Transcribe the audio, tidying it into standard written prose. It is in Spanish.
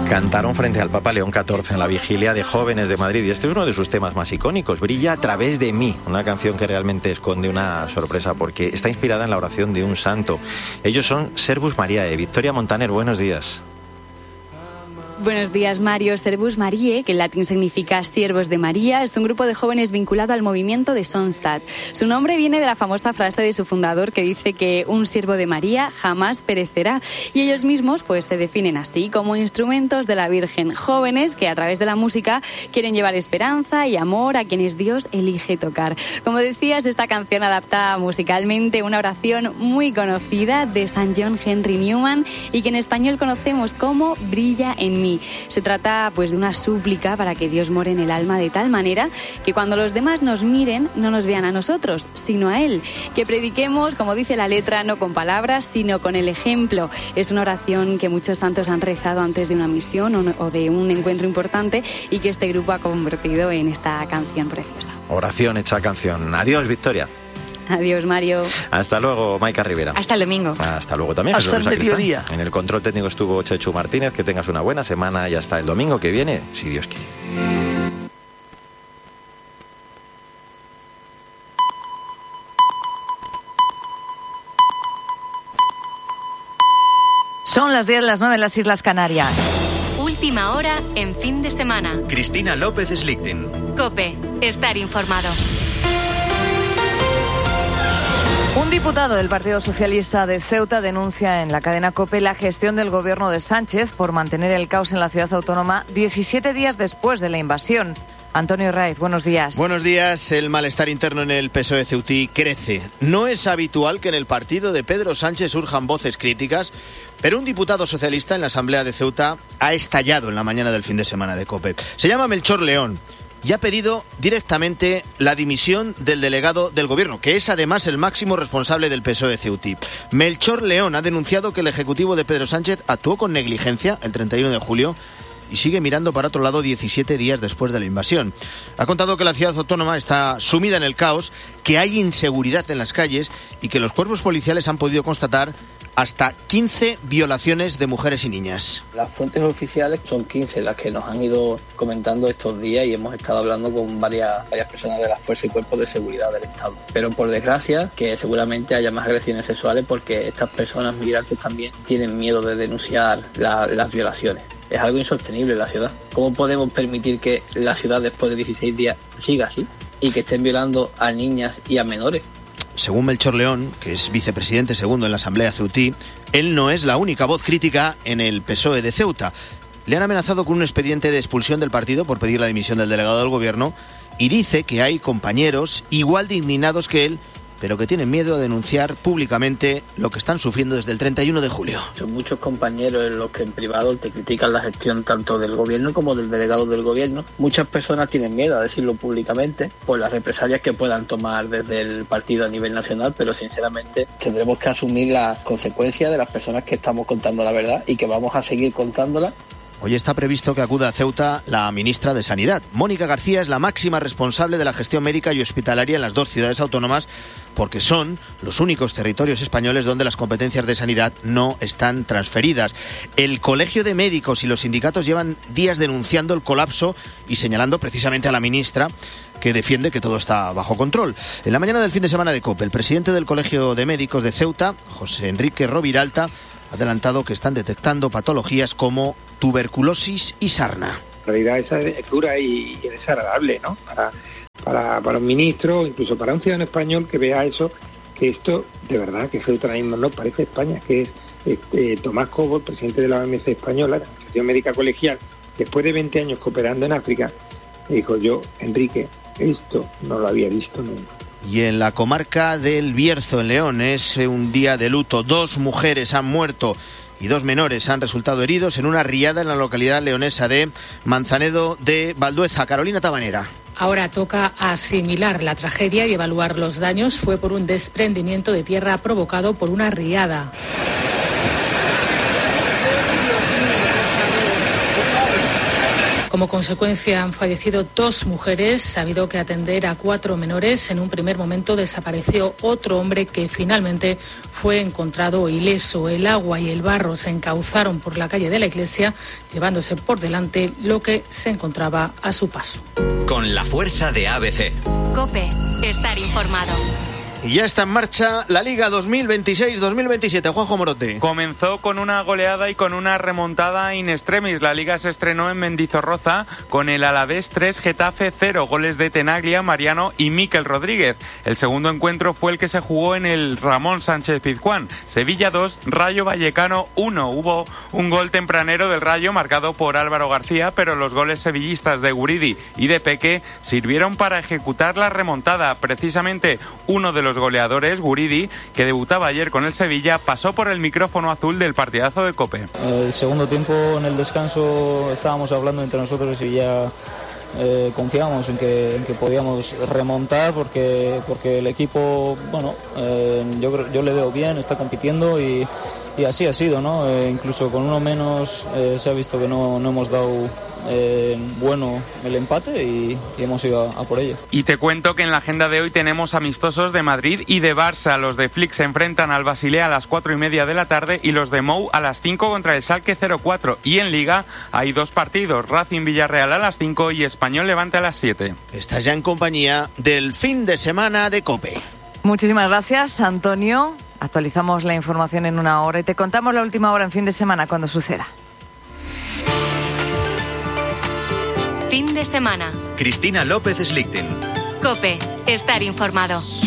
Cantaron frente al Papa León XIV en la vigilia de jóvenes de Madrid y este es uno de sus temas más icónicos, Brilla a través de mí, una canción que realmente esconde una sorpresa porque está inspirada en la oración de un santo. Ellos son Servus Mariae. Victoria Montaner, buenos días. Buenos días, Mario. Servus Mariae, que en latín significa siervos de María, es un grupo de jóvenes vinculado al movimiento de Sonstad. Su nombre viene de la famosa frase de su fundador que dice que un siervo de María jamás perecerá. Y ellos mismos pues se definen así, como instrumentos de la Virgen, jóvenes que a través de la música quieren llevar esperanza y amor a quienes Dios elige tocar. Como decías, esta canción adapta musicalmente una oración muy conocida de San John Henry Newman y que en español conocemos como Brilla en mí. Se trata pues de una súplica para que Dios more en el alma de tal manera que cuando los demás nos miren no nos vean a nosotros, sino a Él. Que prediquemos, como dice la letra, no con palabras, sino con el ejemplo. Es una oración que muchos santos han rezado antes de una misión o de un encuentro importante y que este grupo ha convertido en esta canción preciosa. Oración hecha canción. Adiós, Victoria. Adiós, Mario. Hasta luego, Maika Rivera. Hasta el domingo. Hasta luego también. Hasta el mediodía. En el control técnico estuvo Chechu Martínez. Que tengas una buena semana y hasta el domingo que viene, si Dios quiere. Son las 10, las 9 en las Islas Canarias. Última hora en fin de semana. Cristina López Slichting. COPE. Estar informado. Un diputado del Partido Socialista de Ceuta denuncia en la cadena COPE la gestión del gobierno de Sánchez por mantener el caos en la ciudad autónoma 17 días después de la invasión. Antonio Raiz, buenos días. Buenos días. El malestar interno en el PSOE ceutí crece. No es habitual que en el partido de Pedro Sánchez surjan voces críticas, pero un diputado socialista en la Asamblea de Ceuta ha estallado en la mañana del fin de semana de COPE. Se llama Melchor León y ha pedido directamente la dimisión del delegado del gobierno, que es además el máximo responsable del PSOE ceutí. Melchor León ha denunciado que el ejecutivo de Pedro Sánchez actuó con negligencia el 31 de julio y sigue mirando para otro lado 17 días después de la invasión. Ha contado que la ciudad autónoma está sumida en el caos, que hay inseguridad en las calles y que los cuerpos policiales han podido constatar hasta 15 violaciones de mujeres y niñas. Las fuentes oficiales son 15 las que nos han ido comentando estos días y hemos estado hablando con varias personas de las fuerzas y cuerpos de seguridad del Estado. Pero por desgracia, que seguramente haya más agresiones sexuales porque estas personas migrantes también tienen miedo de denunciar las violaciones. Es algo insostenible en la ciudad. ¿Cómo podemos permitir que la ciudad después de 16 días siga así y que estén violando a niñas y a menores? Según Melchor León, que es vicepresidente segundo en la Asamblea ceutí, él no es la única voz crítica en el PSOE de Ceuta. Le han amenazado con un expediente de expulsión del partido por pedir la dimisión del delegado del gobierno y dice que hay compañeros igual de indignados que él, pero que tienen miedo a denunciar públicamente lo que están sufriendo desde el 31 de julio. Son muchos compañeros los que en privado te critican la gestión tanto del gobierno como del delegado del gobierno. Muchas personas tienen miedo a decirlo públicamente por las represalias que puedan tomar desde el partido a nivel nacional, pero sinceramente tendremos que asumir las consecuencias de las personas que estamos contando la verdad y que vamos a seguir contándola. Hoy está previsto que acuda a Ceuta la ministra de Sanidad. Mónica García es la máxima responsable de la gestión médica y hospitalaria en las dos ciudades autónomas porque son los únicos territorios españoles donde las competencias de sanidad no están transferidas. El Colegio de Médicos y los sindicatos llevan días denunciando el colapso y señalando precisamente a la ministra que defiende que todo está bajo control. En la mañana del fin de semana de COPE, el presidente del Colegio de Médicos de Ceuta, José Enrique Roviralta, ha adelantado que están detectando patologías como tuberculosis y sarna. La realidad esa es dura y desagradable, ¿no? Para un ministro, incluso para un ciudadano español que vea eso, que esto, de verdad, que Ceuta ahora mismo no parece España, que es Tomás Cobo, el presidente de la OMS española, la Asociación Médica Colegial, después de 20 años cooperando en África, dijo yo, Enrique, esto no lo había visto nunca. Y en la comarca del Bierzo, en León, es un día de luto. 2 mujeres han muerto y 2 menores han resultado heridos en una riada en la localidad leonesa de Manzanedo de Valdueza. Carolina Tabanera. Ahora toca asimilar la tragedia y evaluar los daños. Fue por un desprendimiento de tierra provocado por una riada. Como consecuencia han fallecido 2 mujeres, ha habido que atender a 4 menores. En un primer momento desapareció otro hombre que finalmente fue encontrado ileso. El agua y el barro se encauzaron por la calle de la iglesia, llevándose por delante lo que se encontraba a su paso. Con la fuerza de ABC. COPE. Estar informado. Y ya está en marcha la Liga 2026-2027. Juanjo Morote. Comenzó con una goleada y con una remontada in extremis. La Liga se estrenó en Mendizorroza con el Alavés 3, Getafe 0, goles de Tenaglia, Mariano y Mikel Rodríguez. El segundo encuentro fue el que se jugó en el Ramón Sánchez Pizjuán. Sevilla 2, Rayo Vallecano 1. Hubo un gol tempranero del Rayo marcado por Álvaro García, pero los goles sevillistas de Guridi y de Peque sirvieron para ejecutar la remontada. Precisamente uno de los goleadores, Guridi, que debutaba ayer con el Sevilla, pasó por el micrófono azul del partidazo de COPE. El segundo tiempo, en el descanso, estábamos hablando entre nosotros y ya confiábamos en que podíamos remontar porque el equipo, bueno, yo le veo bien, está compitiendo y así ha sido, ¿no? Incluso con uno menos se ha visto que no hemos dado bueno el empate y hemos ido a por ello. Y te cuento que en la agenda de hoy tenemos amistosos de Madrid y de Barça. Los de Flick se enfrentan al Basilea a las 4:30 de la tarde y los de Mou a las 5 contra el Schalke 04. Y en Liga hay 2 partidos, Racing Villarreal a las 5 y Español Levante a las 7. Estás ya en compañía del fin de semana de COPE. Muchísimas gracias, Antonio. Actualizamos la información en una hora y te contamos la última hora en fin de semana cuando suceda. Fin de semana. Cristina López Slichting. COPE. Estar informado.